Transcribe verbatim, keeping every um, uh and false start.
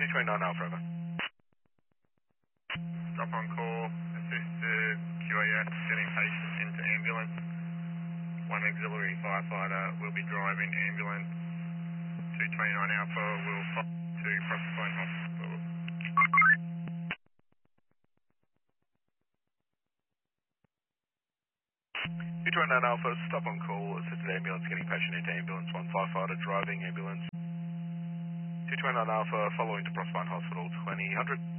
two twenty-nine Alpha, over. Drop on call, assisted Q A S getting patient into ambulance. One auxiliary firefighter will be driving ambulance. two twenty-nine Alpha will follow to Proserpine Hospital. two twenty-nine Alpha, stop on call, assisted ambulance getting patient into ambulance. One firefighter driving ambulance. two twenty-nine Alpha following to Proserpine Hospital, twenty hundred.